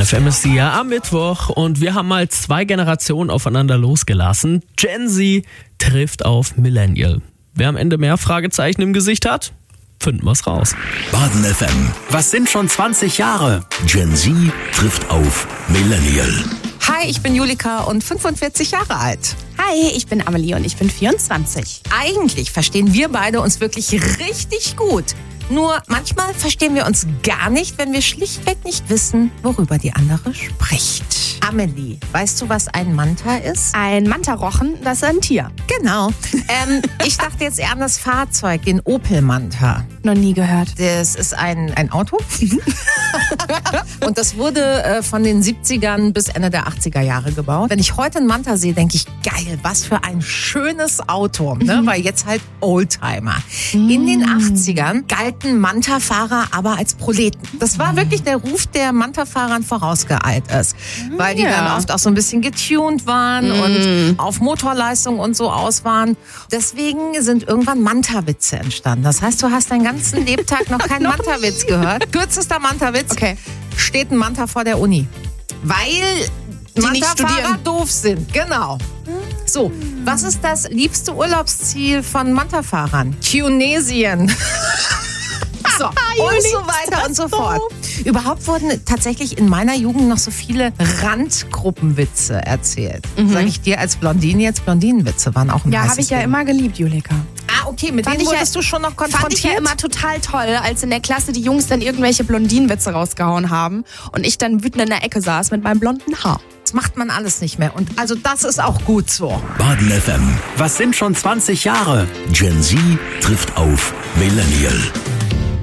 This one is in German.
FM ist sie ja am Mittwoch und wir haben mal 2 Generationen aufeinander losgelassen. Gen Z trifft auf Millennial. Wer am Ende mehr Fragezeichen im Gesicht hat, finden wir's raus. Baden FM. Was sind schon 20 Jahre? Gen Z trifft auf Millennial. Hi, ich bin Julika und 45 Jahre alt. Hi, ich bin Amelie und ich bin 24. Eigentlich verstehen wir beide uns wirklich richtig gut. Nur manchmal verstehen wir uns gar nicht, wenn wir schlichtweg nicht wissen, worüber die andere spricht. Amelie, weißt du, was ein Manta ist? Ein Mantarochen, das ist ein Tier. Genau. Ich dachte jetzt eher an das Fahrzeug, den Opel Manta. Noch nie gehört. Das ist ein Auto. Und das wurde von den 70ern bis Ende der 80er Jahre gebaut. Wenn ich heute einen Manta sehe, denke ich, geil, was für ein schönes Auto. Ne? Weil jetzt halt Oldtimer. In den 80ern galten Manta-Fahrer aber als Proleten. Das war wirklich der Ruf, der Manta-Fahrern vorausgeeilt ist. Weil die dann oft auch so ein bisschen getuned waren und auf Motorleistung und so aus waren. Deswegen sind irgendwann Manta-Witze entstanden. Das heißt, du hast deinen ganzen Lebtag noch keinen Manta-Witz gehört. Kürzester Manta-Witz. Okay. Steht ein Manta vor der Uni. Weil Manta-Fahrer doof sind. Genau. So, was ist das liebste Urlaubsziel von Manta-Fahrern? Tunesien. So, und so weiter und so fort. Überhaupt wurden tatsächlich in meiner Jugend noch so viele Randgruppenwitze erzählt. Sag ich dir als Blondine jetzt, Blondinenwitze waren auch ein Ja, habe ich ja immer geliebt, Julika. Ah, okay, mit denen wurdest du schon noch konfrontiert? Fand ich ja immer total toll, als in der Klasse die Jungs dann irgendwelche Blondinenwitze rausgehauen haben und ich dann wütend in der Ecke saß mit meinem blonden Haar. Das macht man alles nicht mehr und also das ist auch gut so. Baden FM. Was sind schon 20 Jahre? Gen Z trifft auf Millennial.